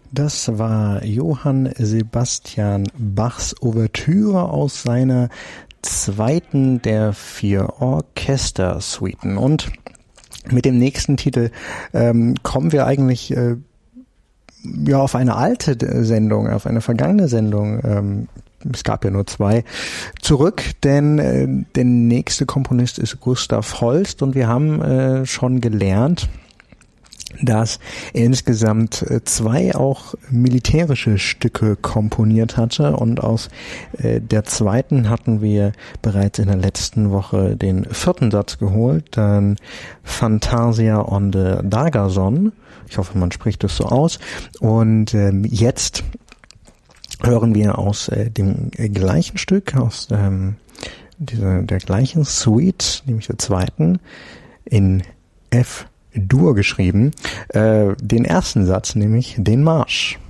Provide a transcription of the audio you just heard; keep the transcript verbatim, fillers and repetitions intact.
Das war Johann Sebastian Bachs Ouvertüre aus seiner zweiten der vier Orchestersuiten. Und mit dem nächsten Titel ähm, kommen wir eigentlich äh, ja auf eine alte Sendung, auf eine vergangene Sendung. Ähm, es gab ja nur zwei zurück, denn äh, der nächste Komponist ist Gustav Holst und wir haben äh, schon gelernt, dass er insgesamt zwei auch militärische Stücke komponiert hatte und aus äh, der zweiten hatten wir bereits in der letzten Woche den vierten Satz geholt, dann Fantasia on the Dagazon, ich hoffe man spricht das so aus, und ähm, jetzt hören wir aus äh, dem äh, gleichen Stück, aus ähm, dieser, der gleichen Suite, nämlich der zweiten, in F Dur geschrieben, äh, den ersten Satz, nämlich den Marsch.